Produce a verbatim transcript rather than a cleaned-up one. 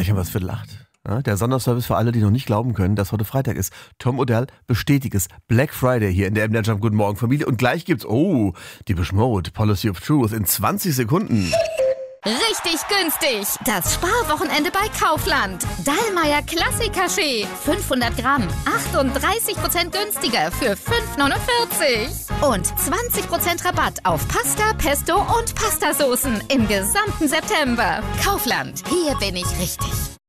Gleich haben wir es Viertel acht. Ja, der Sonderservice für alle, die noch nicht glauben können, dass heute Freitag ist. Tom Odell bestätigt es. Black Friday hier in der M D R Jump. Guten Morgen, Familie. Und gleich gibt's, oh, die Mode, Policy of Truth in zwanzig Sekunden. Richtig günstig. Das Sparwochenende bei Kaufland. Dallmayr Klassik-Kaffee. fünfhundert Gramm. achtunddreißig Prozent günstiger für fünf neunundvierzig. Und zwanzig Prozent Rabatt auf Pasta, Pesto und Pastasoßen im gesamten September. Kaufland. Hier bin ich richtig.